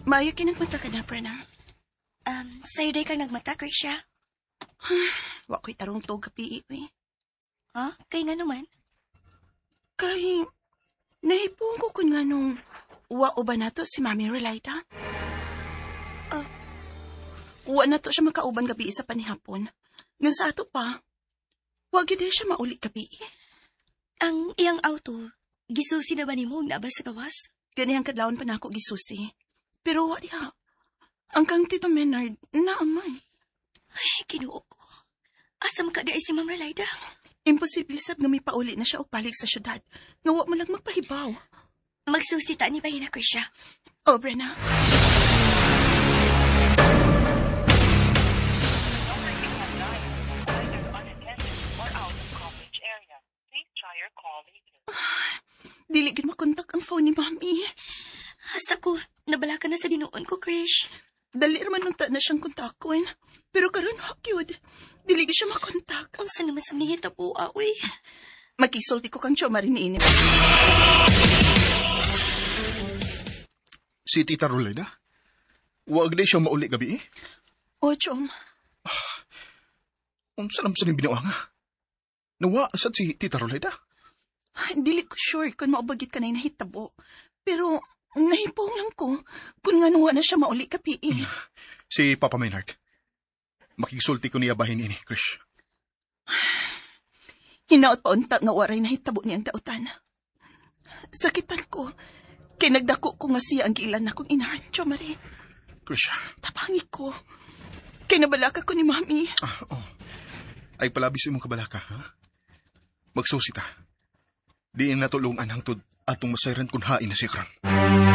Maayo kinagmata ka na, Brenna. Sa'yo day kang nagmata, Krisha. Wa ko'y tarong to gabi, eh. Ha? Kay nga naman? Kay, nahipong ko kung nga nung wa ba na to si Mami Relaida. Wa na to siya makauban gabi sa panihapon. Nga sa ato pa, wag yun siya mauli gabi. Ang iyang auto, gisusi na ba ni mo ang nabas sa gawas? Ganihang kadlawon pa na ako gisusi. Pero wa diha. Ang kang Tito Menard, naaman. Ay, kinuo ko. Asa makagay si Ma'am Relaida? Imposible sab nga may pauli na siya o balik sa syudad. Nga wa man lang magpahibaw. Magsusita ni Bahina, Krisha. Oh, Brenna. Dili gid makontak ang phone ni Mami. Hasta ko, nabala ka na sa dinuon ko, Krish. Dali naman nunta na siyang kontakon. Pero karon hakyod. Dili gid siya makontak. Ang sana masamningit po, aoy. Makisulti ko kang choma rin ni inip. Si Tita Roleda? Wag na siya mauli gabi eh? O, Chom. Unsa naman sa niyong binuwa nga? Nawa, asad si Tita Roleda? Dili ko sure kung maubagit ka na nahitabo. Pero, nahipong lang ko kung nga nawa na siya mauli gabi eh. Si Papa Maynard. Makisulti ko niya bahin ini, Krish. Hinaot pa unta nga waray nahitabo niyang dautan. Sakitan ko. Kay nagdako ko nga siya ang giilan na kong inahan, Chomari. Krish. Tapangi ko. Kay nabalaka ko ni Mami. Ay palabis imong kabalaka, ha? Magsusita. Di natulungan hangtod atong masayran kung hain na si Kran.